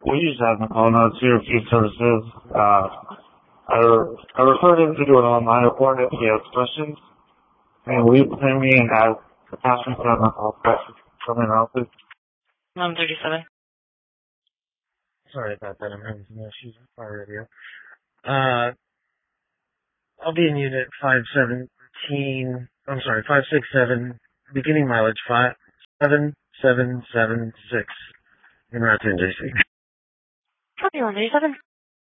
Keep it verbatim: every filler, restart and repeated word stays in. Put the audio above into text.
We use that in Kona to your food services. Uh, I, I referred him to do an online report if he has questions. And will you send me and have attachments on the call coming out, please? one thirty-seven. Sorry about that. I'm having some issues with my radio. Uh, I'll be in unit five seventeen. I'm sorry, five six seven. Beginning mileage five seven seven seven six in Raton, J C. one thirty-seven.